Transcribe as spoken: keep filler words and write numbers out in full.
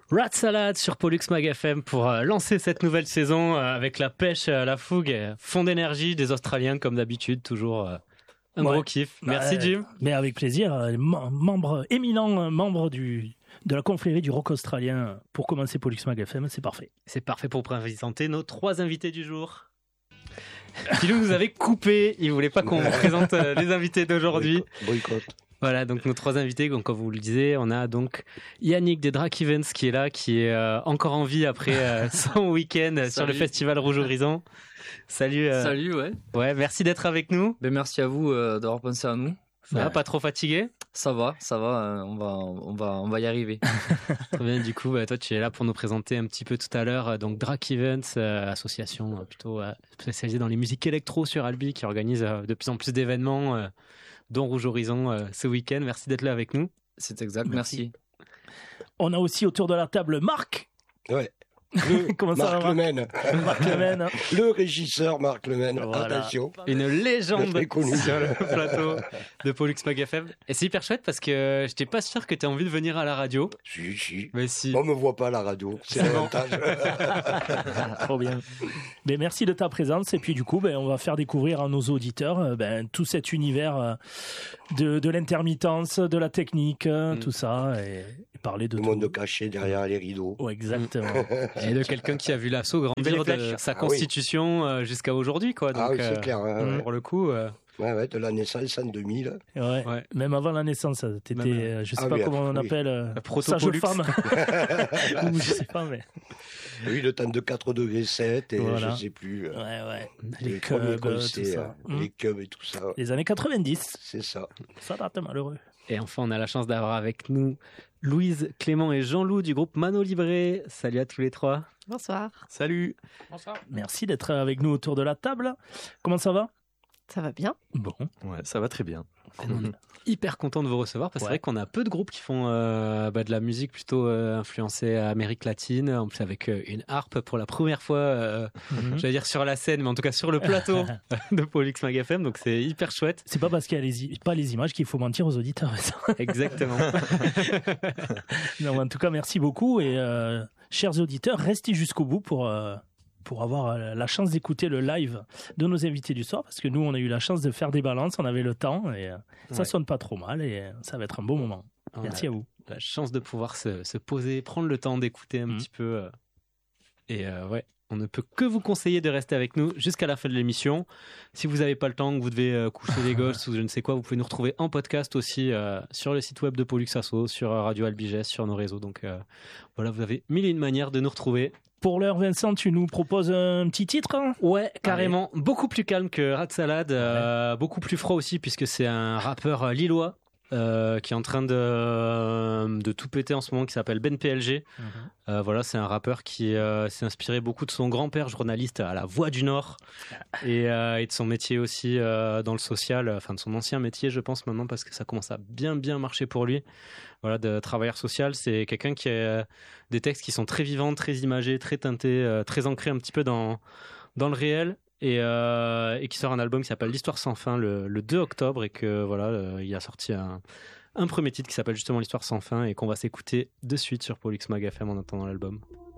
Rat Salad sur Pollux Mag F M pour euh, lancer cette nouvelle saison euh, avec la pêche, euh, la fougue, et fond d'énergie des Australiens comme d'habitude, toujours euh, un ouais. gros kiff. Merci bah, Jim. Mais avec plaisir, euh, mem- membre éminent, membre du de la confrérie du rock australien pour commencer Pollux Mag F M, c'est parfait. C'est parfait pour présenter nos trois invités du jour. Philou nous avait coupé, il voulait pas qu'on présente euh, les invités d'aujourd'hui. Boycott. Voilà, donc nos trois invités, donc, comme vous le disiez, on a donc Yannick des Drac Events qui est là, qui est euh, encore en vie après euh, son week-end sur le festival Rouge Horizon. Salut. Euh... Salut, ouais. Ouais, merci d'être avec nous. Ben, merci à vous euh, d'avoir pensé à nous. Ça ouais. va, pas trop fatigué ? Ça va, ça va, euh, on va, on va, on va y arriver. Très bien, du coup, bah, toi tu es là pour nous présenter un petit peu tout à l'heure, donc Drac Events, euh, association euh, plutôt euh, spécialisée dans les musiques électro sur Albi, qui organise euh, de plus en plus d'événements, euh, dont Rouge Horizon euh, ce week-end. Merci d'être là avec nous. C'est exact, merci. merci. On a aussi autour de la table Marc. Ouais. Le Comment ça Marc va, Lemaine. Marc Lemaine. Le régisseur Marc Lemaine. Voilà. Attention. Une légende sur le plateau de Pollux Mag F M. Et c'est hyper chouette parce que j'étais pas sûr que tu aies envie de venir à la radio. Si, si. Mais si. On me voit pas à la radio. C'est l'avantage. Trop bien. Mais merci de ta présence. Et puis, du coup, ben, on va faire découvrir à nos auditeurs ben, tout cet univers de, de l'intermittence, de la technique, mm. tout ça. Et, et parler de le tout. monde caché derrière les rideaux. Oh, exactement. Et de quelqu'un qui a vu l'assaut grandir de sa constitution ah, oui. jusqu'à aujourd'hui, quoi. Donc, ah oui, c'est euh, clair. Ouais, pour ouais. le coup. Euh... Ouais, ouais, de la naissance en deux mille. Ouais. ouais. Même avant la naissance, t'étais, Même, euh, je sais ah, pas oui, comment on oui. appelle, euh, sage femme. Ou je sais pas, mais. Oui, le temps de quatre degrés sept et voilà. je sais plus. Euh, ouais, ouais. Les, les cubs, tout ça. Euh, les cubs et tout ça. Les années quatre-vingt-dix. C'est ça. Ça date malheureux. Et enfin, on a la chance d'avoir avec nous Louise, Clément et Jean-Loup du groupe Mano Libre. Salut à tous les trois. Bonsoir. Salut. Bonsoir. Merci d'être avec nous autour de la table. Comment ça va ? Ça va bien. Bon. Ouais, ça va très bien. On est hyper content de vous recevoir parce que ouais. c'est vrai qu'on a peu de groupes qui font euh, bah, de la musique plutôt euh, influencée à Amérique latine, en plus avec euh, une harpe pour la première fois, euh, mm-hmm. j'allais dire sur la scène, mais en tout cas sur le plateau de Pollux Mag F M, donc c'est hyper chouette. C'est pas parce qu'il y a les, pas les images qu'il faut mentir aux auditeurs. Exactement. Non, en tout cas, merci beaucoup et euh, chers auditeurs, restez jusqu'au bout pour... Euh, pour avoir la chance d'écouter le live de nos invités du soir, parce que nous, on a eu la chance de faire des balances, on avait le temps, et ça ouais. sonne pas trop mal, et ça va être un beau moment. Merci ouais. à vous. La chance de pouvoir se, se poser, prendre le temps d'écouter un mmh. petit peu, euh, et euh, ouais, on ne peut que vous conseiller de rester avec nous jusqu'à la fin de l'émission. Si vous n'avez pas le temps, que vous devez euh, coucher les gosses ou je ne sais quoi, vous pouvez nous retrouver en podcast aussi euh, sur le site web de Pollux Asso, sur Radio Albigès, sur nos réseaux. Donc euh, voilà, vous avez mille et une manières de nous retrouver. Pour l'heure, Vincent, tu nous proposes un petit titre hein ? Ouais, carrément. Allez. Beaucoup plus calme que Rat Salad, euh, ouais. beaucoup plus froid aussi, puisque c'est un rappeur lillois euh, qui est en train de, euh, de tout péter en ce moment, qui s'appelle Ben P L G. Mm-hmm. Euh, voilà, c'est un rappeur qui euh, s'est inspiré beaucoup de son grand-père, journaliste à La Voix du Nord, et, euh, et de son métier aussi euh, dans le social, enfin de son ancien métier, je pense maintenant, parce que ça commence à bien bien marcher pour lui. Voilà, de travailleur social, c'est quelqu'un qui a euh, des textes qui sont très vivants, très imagés, très teintés, euh, très ancrés un petit peu dans dans le réel, et, euh, et qui sort un album qui s'appelle L'Histoire sans fin le, le deux octobre, et que voilà, euh, il a sorti un un premier titre qui s'appelle justement L'Histoire sans fin et qu'on va s'écouter de suite sur Pollux Mag F M en attendant l'album.